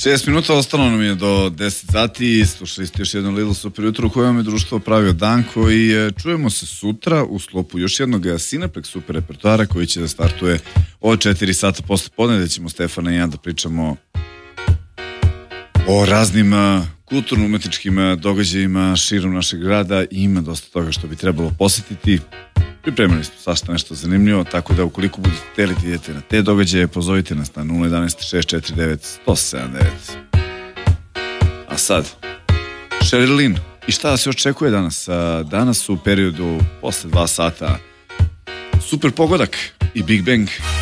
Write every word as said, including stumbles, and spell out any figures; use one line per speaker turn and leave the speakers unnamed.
Šest minuta ostalo nam je do deset sati. Slušali ste još jedno Lidl Super jutro u kojem je društvo pravio Danko i čujemo se sutra u sklopu još jednog Cineplex Super repertoara koji će da startuje od četiri sata posle podne, gde ćemo Stefana i ja da pričamo o raznim kulturno-umetničkim događajima širom našeg grada i ima dosta toga što bi trebalo posetiti. Pripremili smo svašta nešto zanimljivo, tako da ukoliko budete hteli da idete na te događaje, pozovite nas na nula jedanaest šest četiri devet sto sedam devet. A sad, Sheryl Lynn, i šta se očekuje danas? Danas u periodu posle dva sata Super pogodak i Big Bang.